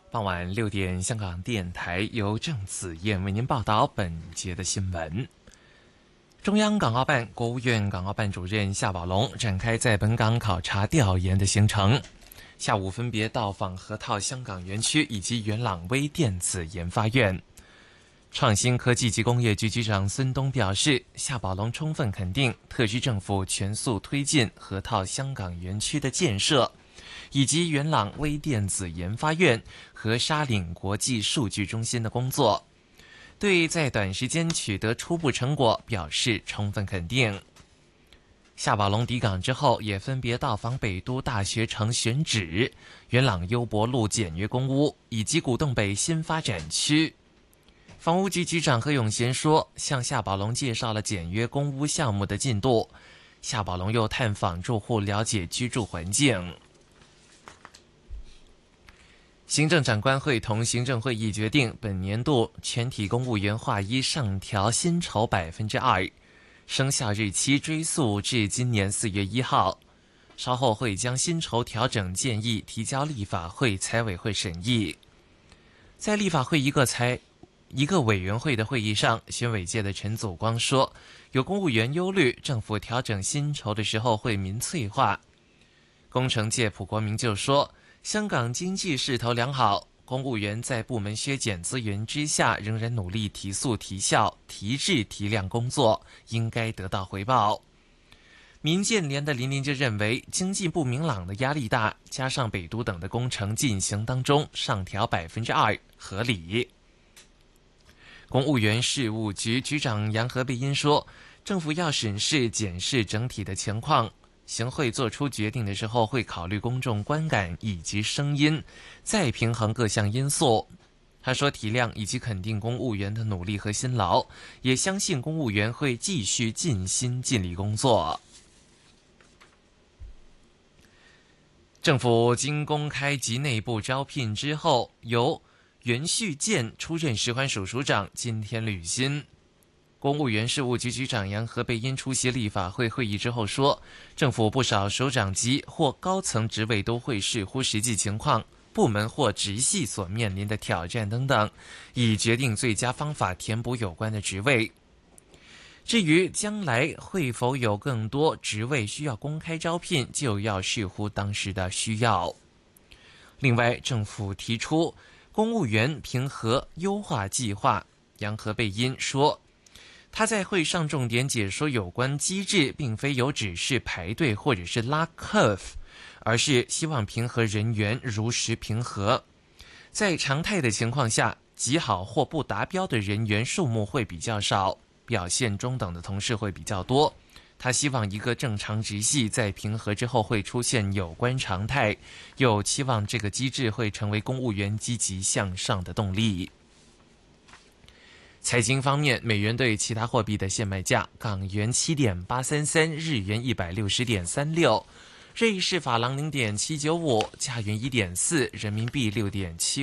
傍晚6点，香港电台由郑子燕为您报道本节的新闻。中央港澳办、国务院港澳办主任夏宝龙展开在本港考察调研的行程，下午分别到访河套香港园区以及元朗微电子研发院。创新科技及工业局局长孙东表示，夏宝龙充分肯定特区政府全速推进河套香港园区的建设，以及元朗微电子研发院和沙岭国际数据中心的工作，对在短时间取得初步成果表示充分肯定。夏宝龙抵港之后，也分别到访北都大学城选址、元朗优博路简约公屋以及古洞北新发展区。房屋局局长何永贤说，向夏宝龙介绍了简约公屋项目的进度。夏宝龙又探访住户，了解居住环境。行政长官会同行政会议决定，本年度全体公务员划一上调薪酬2%，生效日期追溯至今年4月1号。稍后会将薪酬调整建议提交立法会财委会审议。在立法会一个委员会的会议上，选委界的陈祖光说，有公务员忧虑政府调整薪酬的时候会民粹化。工程界蒲国明就说，香港经济势头良好，公务员在部门削减资源之下，仍然努力提速提效、提质提量工作，应该得到回报。民建联的林林就认为，经济不明朗的压力大，加上北都等的工程进行当中，上调2%合理。公务员事务局局长杨和贝因说，政府要审视检视整体的情况，行会做出决定的时候会考虑公众观感以及声音，再平衡各项因素。他说，体谅以及肯定公务员的努力和辛劳，也相信公务员会继续尽心尽力工作。政府经公开及内部招聘之后，由袁旭健出任食环署署长，今天履新。公务员事务局局长杨和贝因出席立法会会议之后说，政府不少首长级或高层职位都会视乎实际情况、部门或直系所面临的挑战等等，以决定最佳方法填补有关的职位。至于将来会否有更多职位需要公开招聘，就要视乎当时的需要。另外，政府提出公务员评核优化计划，杨和贝因说，他在会上重点解说有关机制，并非有只是排队或者是拉 curve， 而是希望评核人员如实评核。在常态的情况下，极好或不达标的人员数目会比较少，表现中等的同事会比较多。他希望一个正常直系在评核之后会出现有关常态，又期望这个机制会成为公务员积极向上的动力。财经方面，美元对其他货币的现卖价：港元7.833，日元160.36，瑞士法郎0.795，加元1.4，人民币6.7。